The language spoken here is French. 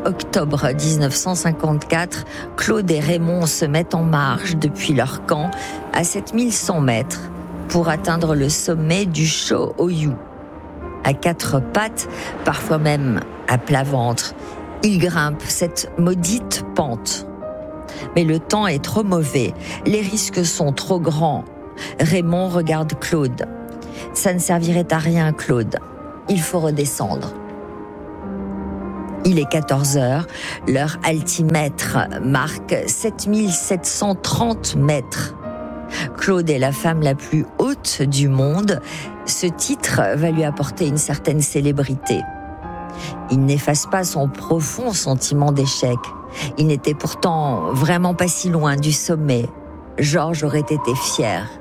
octobre 1954, Claude et Raymond se mettent en marche depuis leur camp à 7100 mètres pour atteindre le sommet du Cho Oyu. À quatre pattes, parfois même à plat ventre, ils grimpent cette maudite pente. Mais le temps est trop mauvais, les risques sont trop grands. Raymond regarde Claude. Ça ne servirait à rien, Claude. Il faut redescendre. Il est 14h, leur altimètre marque 7730 mètres. Claude est la femme la plus haute du monde. Ce titre va lui apporter une certaine célébrité. Il n'efface pas son profond sentiment d'échec. Il n'était pourtant vraiment pas si loin du sommet. Georges aurait été fier.